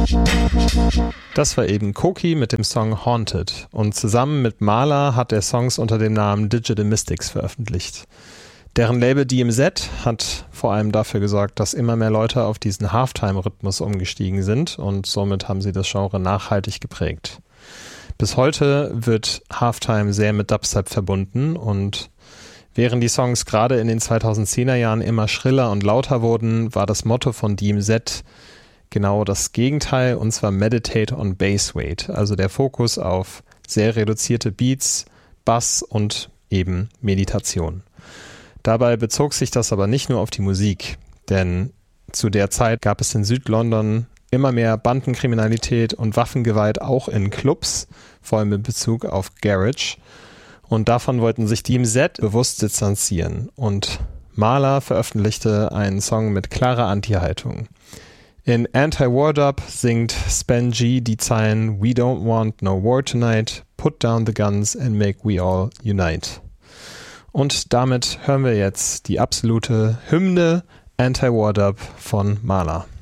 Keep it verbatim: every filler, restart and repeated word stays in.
Das war eben Koki mit dem Song Haunted und zusammen mit Mahler hat er Songs unter dem Namen Digital Mystics veröffentlicht. Deren Label D M Z hat vor allem dafür gesorgt, dass immer mehr Leute auf diesen Halftime-Rhythmus umgestiegen sind und somit haben sie das Genre nachhaltig geprägt. Bis heute wird Halftime sehr mit Dubstep verbunden und während die Songs gerade in den zweitausendzehner Jahren immer schriller und lauter wurden, war das Motto von D M Z genau das Gegenteil, und zwar Meditate on Bass Weight, also der Fokus auf sehr reduzierte Beats, Bass und eben Meditation. Dabei bezog sich das aber nicht nur auf die Musik, denn zu der Zeit gab es in Südlondon immer mehr Bandenkriminalität und Waffengewalt auch in Clubs, vor allem in Bezug auf Garage. Und davon wollten sich D M Z bewusst distanzieren. Und Mahler veröffentlichte einen Song mit klarer Anti-Haltung. In Anti-War Dub singt Spen G die Zeilen "We don't want no war tonight, put down the guns and make we all unite." Und damit hören wir jetzt die absolute Hymne Anti-War Dub von Mahler.